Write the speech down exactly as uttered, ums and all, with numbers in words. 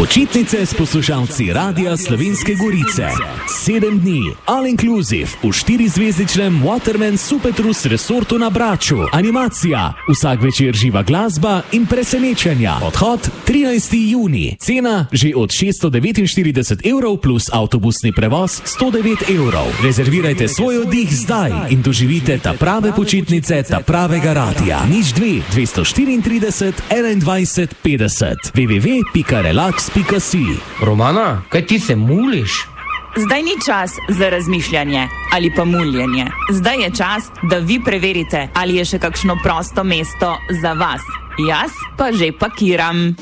Počitnice s poslušalci Radia Slovenske Gorice. Sedem dni, all inclusive, v štirizvezdičnem Waterman Supertrus resortu na Braču. Animacija, vsak večer živa glasba in presenečenja. Odhod trinajstega junija. Cena že od šeststo devetinštirideset evrov plus avtobusni prevoz sto devet evrov. Rezervirajte svoj oddih zdaj in doživite ta prave počitnice, ta pravega radia. Nič dve, dvesto štiriintrideset, enaindvajset, petdeset. w w w pika relax pika si. Romana, kaj ti se muliš? Zdaj ni čas za razmišljanje ali pa muljenje. Zdaj je čas, da vi preverite, ali je še kakšno prosto mesto za vas. Jaz pa že pakiram.